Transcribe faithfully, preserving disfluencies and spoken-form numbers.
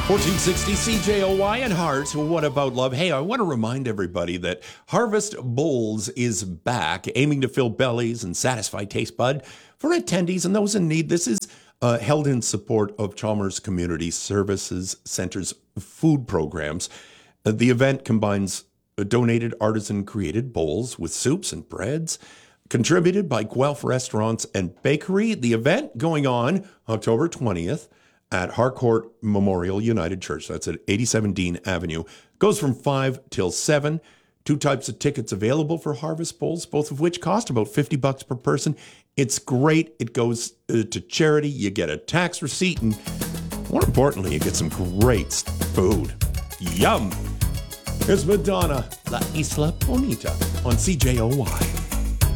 fourteen sixty C J O Y and Heart. What about love? Hey, I want to remind everybody that Harvest Bowls is back, aiming to fill bellies and satisfy taste bud for attendees and those in need. This is uh, held in support of Chalmers Community Services Center's food programs. Uh, the event combines donated artisan-created bowls with soups and breads, contributed by Guelph Restaurants and Bakery. The event going on October twentieth at Harcourt Memorial United Church. That's at eighty-seven Dean Avenue. Goes from five till seven. Two types of tickets available for Harvest Bowls, both of which cost about fifty bucks per person. It's great. It goes uh, to charity. You get a tax receipt, and more importantly, you get some great food. Yum! Here's Madonna, La Isla Bonita on C J O Y.